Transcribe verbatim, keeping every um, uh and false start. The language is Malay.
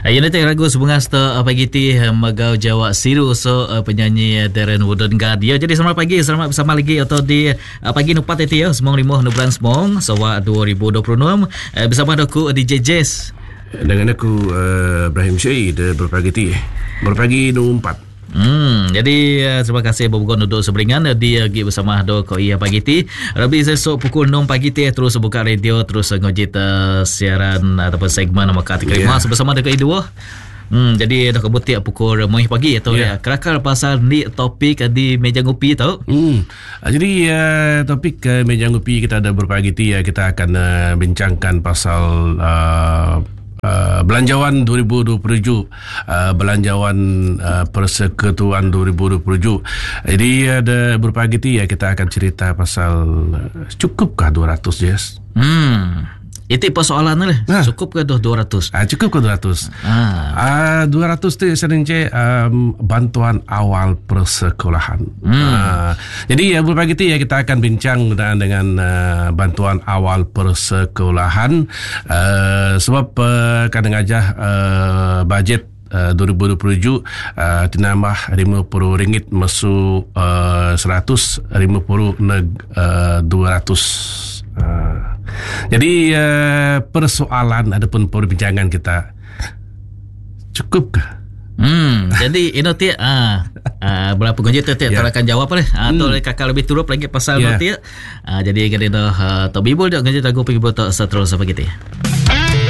Yang nanti lagu sebunga sta pagi ti Magau Jawa Siru. So uh, penyanyi Darren Woodengard. Ya, jadi selamat pagi, selamat bersama lagi atau di uh, pagi nupat itu ya. Semong lima bulan semong Sawa dua ribu dua puluh enam uh, bersama aku D J Jess. Dengan aku uh, Ibrahim Syed berpagi ti. Berpagi nombor empat. Hmm, jadi uh, terima kasih Bobogon duduk seberingan di uh, bersama do ko iya pagi ti. Lebih esok pukul enam pagi ti terus buka radio terus ngojit uh, siaran ataupun segmen nama kat terima yeah. bersama dekat dua. Hmm, jadi dah kebut tiap pukul muih pagi atau yeah. ya. Kerakar pasal ni topik di meja ngopi tau. Hmm. Jadi uh, topik uh, meja ngopi kita ada berpagi ti uh, kita akan uh, bincangkan pasal uh, Uh, belanjawan dua ribu dua puluh tujuh uh, belanjawan uh, Persekutuan dua ribu dua puluh tujuh. Jadi ada berpagi ti ya kita akan cerita pasal uh, cukupkah dua ratus Jess? Hmm. Itu persoalan lah. Ha. Cukup ke dua ratus? Ah, cukup ke dua ratus? Ah. Ah, dua ratus tu sering je um, bantuan awal persekolahan. Hmm. Ah, jadi ya berpagi ti ya kita akan bincang dengan, dengan uh, bantuan awal persekolahan uh, sebab uh, kadang aja uh, bajet Uh, dua ribu dua puluh tujuh uh, tinambah lima puluh ringgit masuk uh, seratus lima puluh neg uh, dua ratus. Uh, jadi uh, persoalan ataupun perbincangan kita cukupkah? Hmm, jadi ini ti ah uh, berapa kunci tu ti yeah. akan jawab lah atau hmm. kakak lebih turut lagi pasal yeah. tu ti. Ah jadi kita dah uh, tabibul dah kunci tagu pergi buat seterusnya begitu.